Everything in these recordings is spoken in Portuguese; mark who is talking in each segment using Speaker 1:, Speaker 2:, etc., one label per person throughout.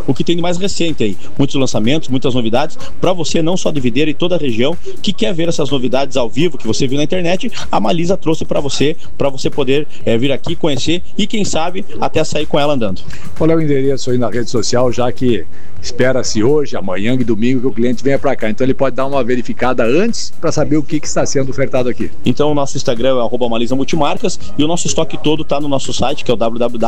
Speaker 1: o que tem de mais recente aí. Muitos lançamentos, muitas novidades, para você não só de Videira e toda a região que quer ver essas novidades ao vivo que você viu na internet, a Malisa trouxe para você poder vir aqui, conhecer e quem sabe até sair com ela andando.
Speaker 2: Qual é o endereço aí na rede social, já que espera-se hoje, amanhã e domingo que o cliente venha para cá, então ele pode dar uma verificada antes para saber o que está sendo ofertado aqui.
Speaker 1: Então o nosso Instagram é @Malisa Multimarcas e o nosso estoque todo está no nosso site, que é o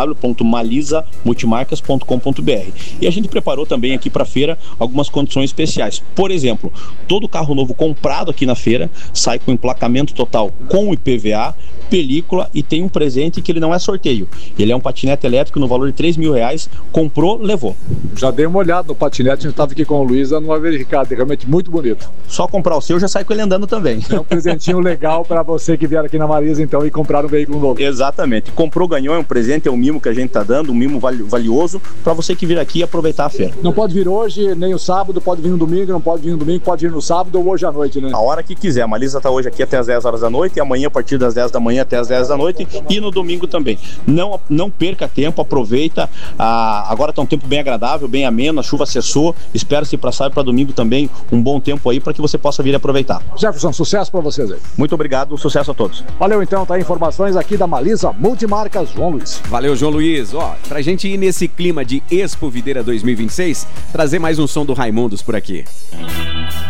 Speaker 1: www.malisamultimarcas.com.br. E a gente preparou também aqui para a feira algumas condições especiais. Por exemplo, todo carro novo comprado aqui na feira sai com emplacamento total com IPVA, película e tem um presente que ele não é sorteio. Ele é um patinete elétrico no valor de R$3.000, comprou, levou.
Speaker 2: Já dei uma olhada no patinete, a gente estava aqui com o Luiz dando uma verificada, é realmente muito bonito.
Speaker 1: Só comprar o seu, já sai com ele andando também.
Speaker 2: É um presentinho legal para você que vier aqui na Malisa então e comprar um veículo novo.
Speaker 1: Exatamente, comprou, ganhou, é um presente, é um mimo que a gente está dando, um mimo valioso para você que vir aqui e aproveitar a feira.
Speaker 2: Não pode vir hoje, nem o sábado, pode vir no domingo, não pode vir no domingo, pode vir no sábado ou hoje à noite, né?
Speaker 1: A hora que quiser, a Malisa está hoje aqui até as 10 horas da noite e amanhã a partir das 10 da manhã até as 10 da noite e no domingo também. Não perca tempo, aproveita. Agora está um tempo bem agradável, bem ameno, a chuva cessou, espera-se para sábado e para domingo também um bom tempo aí para que você possa vir aproveitar.
Speaker 2: Jefferson, sucesso para vocês aí.
Speaker 1: Muito obrigado, sucesso a todos.
Speaker 2: Valeu então, tá aí informações aqui da Malisa Multimarcas, João Luiz.
Speaker 3: Valeu, João Luiz. Ó, pra gente ir nesse clima de Expo Videira 2026, trazer mais um som do Raimundos por aqui.